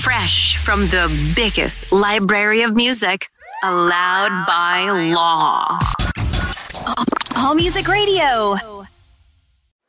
Fresh from the biggest library of music, allowed by law. All Music Radio.